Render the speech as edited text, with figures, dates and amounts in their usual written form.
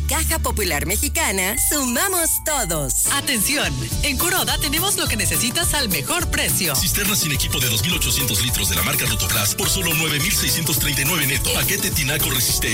Caja Popular Mexicana, sumamos todos. Atención, en Kuroda tenemos lo que necesitas al mejor precio. Cisterna sin equipo de 2,800 litros de la marca Rotoplas por solo $9,639 neto. Paquete tinaco resistente